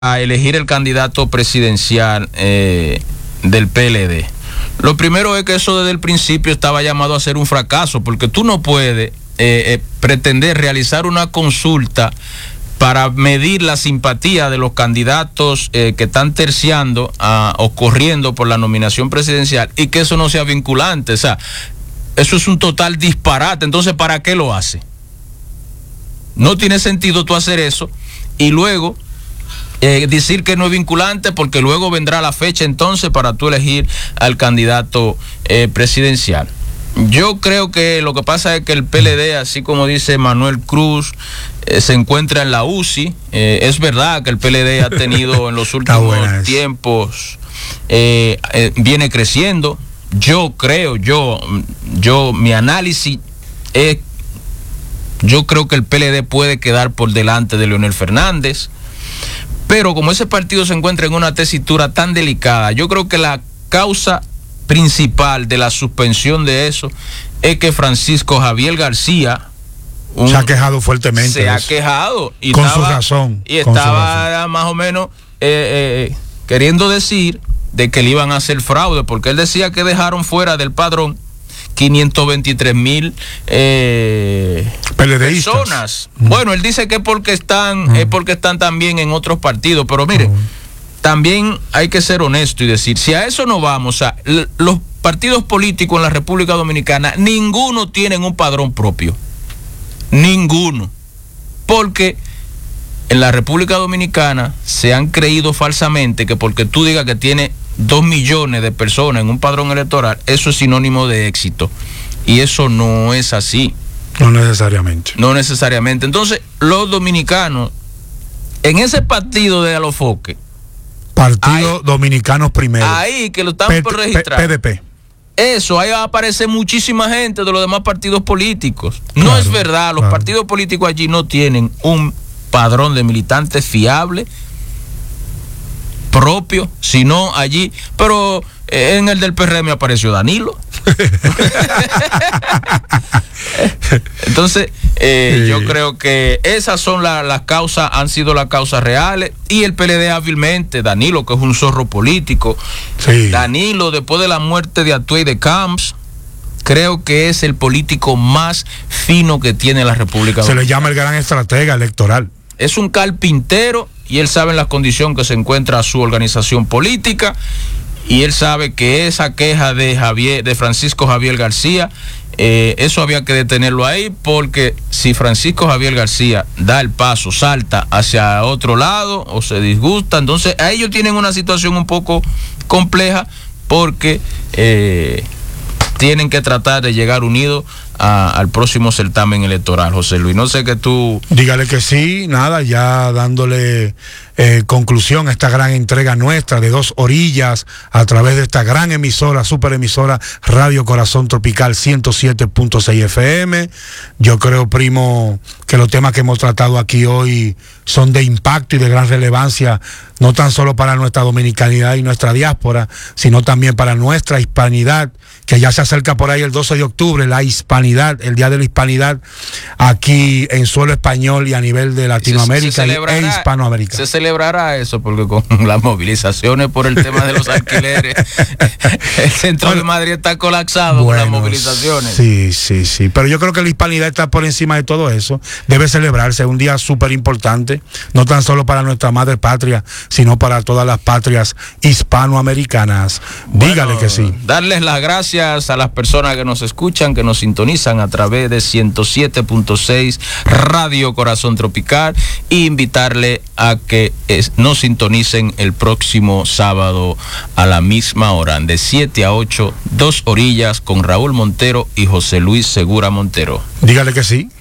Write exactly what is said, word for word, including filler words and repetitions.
a elegir el candidato presidencial eh, del P L D. Lo primero es que eso desde el principio estaba llamado a ser un fracaso, porque tú no puedes eh, eh, pretender realizar una consulta para medir la simpatía de los candidatos eh, que están terciando uh, o corriendo por la nominación presidencial y que eso no sea vinculante. O sea, eso es un total disparate. Entonces, ¿para qué lo hace? No tiene sentido tú hacer eso y luego eh, decir que no es vinculante, porque luego vendrá la fecha entonces para tú elegir al candidato eh, presidencial. Yo creo que lo que pasa es que el P L D, así como dice Manuel Cruz, eh, se encuentra en la U C I. Eh, es verdad que el P L D ha tenido en los últimos tiempos, eh, eh, viene creciendo. Yo creo, yo, yo, mi análisis es, yo creo que el P L D puede quedar por delante de Leonel Fernández, pero como ese partido se encuentra en una tesitura tan delicada, yo creo que la causa principal de la suspensión de eso es que Francisco Javier García un, se ha quejado fuertemente. Se ha quejado y con estaba, su razón. Y estaba razón. más o menos eh, eh, queriendo decir de que le iban a hacer fraude, porque él decía que dejaron fuera del padrón quinientos veintitrés mil eh, personas. Mm. Bueno, él dice que porque están, mm. es porque están también en otros partidos, pero mire, mm. también hay que ser honesto y decir, si a eso no vamos, o sea, l- los partidos políticos en la República Dominicana, ninguno tienen un padrón propio. Ninguno. Porque en la República Dominicana se han creído falsamente que porque tú digas que tiene dos millones de personas en un padrón electoral, eso es sinónimo de éxito. Y eso no es así. No necesariamente. No necesariamente. Entonces, los dominicanos, en ese partido de Alofoque, Partido ahí, Dominicanos Primero. Ahí que lo están P- por registrar. P D P. Eso, ahí va a aparecer muchísima gente de los demás partidos políticos. No claro, es verdad, los claro. partidos políticos allí no tienen un padrón de militantes fiable, propio, sino allí, pero eh, en el del P R M apareció Danilo. Entonces, eh, sí. yo creo que esas son las la causas, han sido las causas reales, y el P L D hábilmente, Danilo, que es un zorro político, sí. Danilo, después de la muerte de Atuey de Camps, creo que es el político más fino que tiene la República Dominicana. Se le llama el gran estratega electoral. Es un carpintero y él sabe en las condiciones que se encuentra su organización política, y él sabe que esa queja de Javier, de Francisco Javier García, eh, eso había que detenerlo ahí, porque si Francisco Javier García da el paso, salta hacia otro lado o se disgusta, entonces a ellos tienen una situación un poco compleja, porque eh, tienen que tratar de llegar unidos a, al próximo certamen electoral. José Luis, no sé qué tú... Dígale que sí, nada, ya dándole eh, conclusión a esta gran entrega nuestra de Dos Orillas a través de esta gran emisora, super emisora Radio Corazón Tropical ciento siete punto seis F M. Yo creo, primo, que los temas que hemos tratado aquí hoy son de impacto y de gran relevancia, no tan solo para nuestra dominicanidad y nuestra diáspora, sino también para nuestra hispanidad, que ya se acerca por ahí el doce de octubre, la hispanidad, el Día de la Hispanidad, aquí en suelo español y a nivel de Latinoamérica y, e Hispanoamérica. Se celebrará eso, porque con las movilizaciones por el tema de los alquileres, el centro bueno, de Madrid está colapsado bueno, con las movilizaciones. Sí, sí, sí, pero yo creo que la hispanidad está por encima de todo eso, debe celebrarse, un día súper importante, no tan solo para nuestra madre patria, sino para todas las patrias hispanoamericanas. Bueno, dígale que sí. Darles las gracias a las personas que nos escuchan, que nos sintonizan a través de ciento siete punto seis Radio Corazón Tropical, e invitarle a que es, nos sintonicen el próximo sábado a la misma hora, de siete a ocho, Dos Orillas con Raúl Montero y José Luis Segura Montero. Dígale que sí.